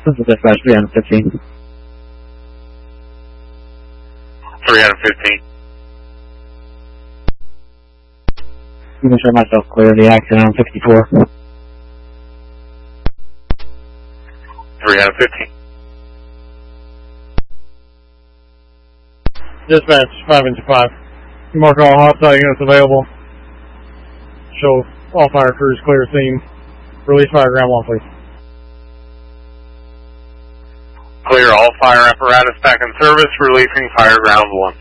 This is dispatch 315. 315. You can show myself clear of the accident on 64. 315. Dispatch 5-5. You mark all hostile units available. Show all fire crews clear scene. Release fire ground 1, please. Clear all fire apparatus back in service, releasing fire ground 1.